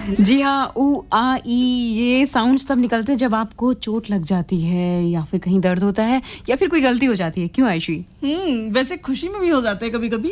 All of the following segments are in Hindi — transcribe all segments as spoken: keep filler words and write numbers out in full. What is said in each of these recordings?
जी हाँ, ऊ, आ, ई ये साउंड्स तब निकलते हैं जब आपको चोट लग जाती है या फिर कहीं दर्द होता है या फिर कोई गलती हो जाती है। क्यों आयुषी? हम्म वैसे खुशी में भी हो जाता है कभी कभी।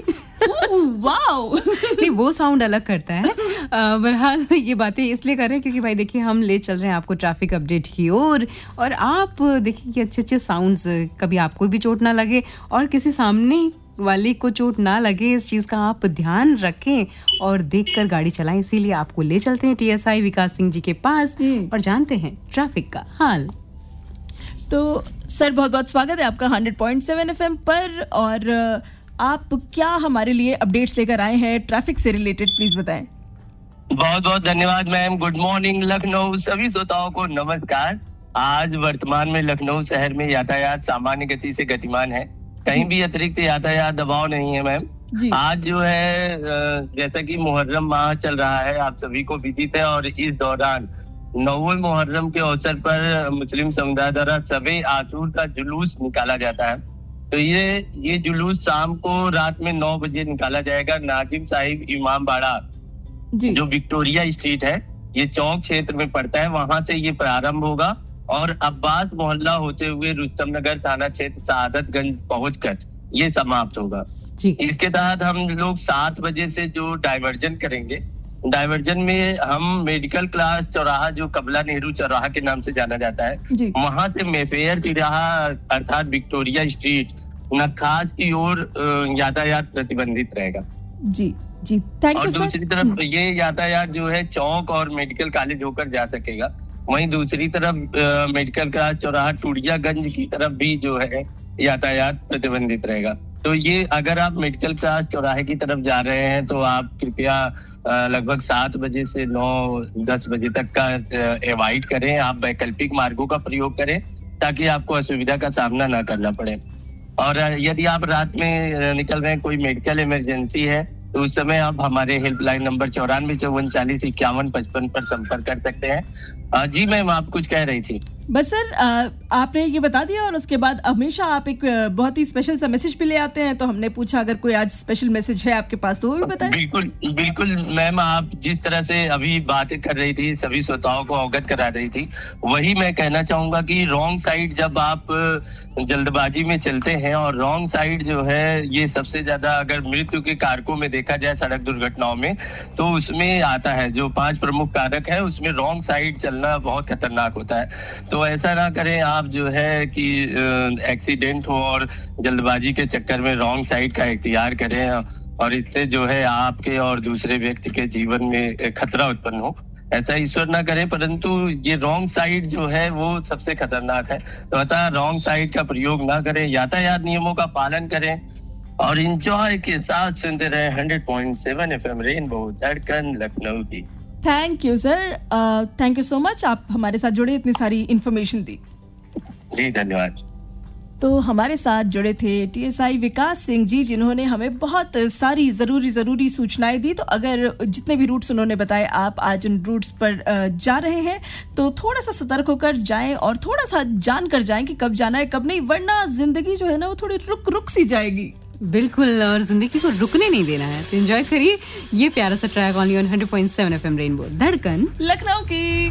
वाओ नहीं, वो साउंड अलग करता है। बहरहाल ये बातें इसलिए कर रहे हैं क्योंकि भाई देखिए हम ले चल रहे हैं आपको ट्रैफिक अपडेट की ओर, और, और आप देखिए कि अच्छे अच्छे साउंड्स, कभी आपको भी चोट ना लगे और किसी सामने वाली को चोट ना लगे, इस चीज का आप ध्यान रखें और देखकर गाड़ी चलाएं। इसीलिए आपको ले चलते हैं टीएसआई विकास सिंह जी के पास और जानते हैं ट्रैफिक का हाल। तो सर बहुत बहुत स्वागत है आपका हंड्रेड पॉइंट सेवन एफएम पर, और आप क्या हमारे लिए अपडेट्स लेकर आए हैं ट्रैफिक से रिलेटेड, प्लीज बताएं। बहुत बहुत धन्यवाद मैम। गुड मॉर्निंग लखनऊ, सभी श्रोताओं को नमस्कार। आज वर्तमान में लखनऊ शहर में यातायात सामान्य गति से गतिमान है, कहीं भी अतिरिक्त यातायात दबाव नहीं है मैम। आज जो है जैसा कि मुहर्रम माह चल रहा है, आप सभी को विदित है, और इस दौरान नौवें मुहर्रम के अवसर पर मुस्लिम समुदाय द्वारा सबे आशूर का जुलूस निकाला जाता है। तो ये ये जुलूस शाम को रात में नौ बजे निकाला जाएगा। नाजिम साहिब इमाम बाड़ा जो विक्टोरिया स्ट्रीट है, ये चौक क्षेत्र में पड़ता है, वहां से ये प्रारंभ होगा और अब्बास मोहल्ला होते हुए रुस्तम नगर थाना क्षेत्र शहादतगंज पहुंचकर ये समाप्त होगा। इसके तहत हम लोग सात बजे से जो डाइवर्जन करेंगे, डाइवर्जन में हम मेडिकल क्लास चौराहा जो कमला नेहरू चौराहा के नाम से जाना जाता है, वहां से मेफेयर तिराहा अर्थात विक्टोरिया स्ट्रीट नखास की ओर यातायात प्रतिबंधित रहेगा। जी जी थैंक यू। और दूसरी तरफ ये यातायात जो है चौक और मेडिकल कॉलेज होकर जा सकेगा। वहीं दूसरी तरफ मेडिकल क्लास चौराहा टूड़ियागंज की तरफ भी जो है यातायात प्रतिबंधित रहेगा। तो ये अगर आप मेडिकल क्लास चौराहे की तरफ जा रहे हैं तो आप कृपया लगभग सात बजे से नौ दस बजे तक का अवॉइड करें। आप वैकल्पिक मार्गों का प्रयोग करें ताकि आपको असुविधा का सामना ना करना पड़े। और यदि आप रात में निकल रहे हैं, कोई मेडिकल इमरजेंसी है, तो उस समय आप हमारे हेल्पलाइन नंबर चौरानवे चौवन चालीस इक्यावन पचपन पर संपर्क कर सकते हैं। जी मैम, आप कुछ कह रही थी। बस सर, आपने ये बता दिया और उसके बाद हमेशा आप एक बहुत ही स्पेशल सा मैसेज भी ले आते हैं, तो हमने पूछा अगर कोई आज स्पेशल मैसेज है आपके पास तो वो भी बताएं। बिल्कुल बिल्कुल मैम, आप जिस तरह से अभी बातें कर रही थी, सभी श्रोताओं को अवगत करा रही थी, वही मैं कहना चाहूंगा कि रॉन्ग साइड जब आप जल्दबाजी में चलते हैं, और रॉन्ग साइड जो है ये सबसे ज्यादा अगर मृत्यु के कारकों में देखा जाए सड़क दुर्घटनाओं में, तो उसमें आता है। जो पांच प्रमुख कारक है उसमें रॉन्ग साइड चलना बहुत खतरनाक होता है। तो ऐसा ना करें आप जो है कि एक्सीडेंट हो और जल्दबाजी के चक्कर में रॉन्ग साइड का इख्तियार करें, और इससे जो है आपके और दूसरे व्यक्ति के जीवन में खतरा उत्पन्न हो। ऐसा ईश्वर ना करे, परंतु ये रॉन्ग साइड जो है वो सबसे खतरनाक है। तो अतः रॉन्ग साइड का प्रयोग ना करें, यातायात नियमों का पालन करें और इंजॉय के साथ सुनते रहे hundred point seven FM rainbow धड़कन लखनऊ की। Thank you sir, thank you so much, आप हमारे साथ जुड़े, इतनी सारी इंफॉर्मेशन दी। जी धन्यवाद। तो हमारे साथ जुड़े थे टीएसआई विकास सिंह जी, जिन्होंने हमें बहुत सारी जरूरी जरूरी सूचनाएं दी। तो अगर जितने भी रूट्स उन्होंने बताए आप आज उन रूट्स पर जा रहे हैं तो थोड़ा सा सतर्क होकर जाएं और थोड़ा सा जान कर जाएं कि कब जाना है कब नहीं, वरना जिंदगी जो है ना वो थोड़ी रुक रुक सी जाएगी। बिल्कुल, और जिंदगी को रुकने नहीं देना है, तो एंजॉय करिए ये प्यारा सा track only on hundred point seven FM rainbow धड़कन लखनऊ की।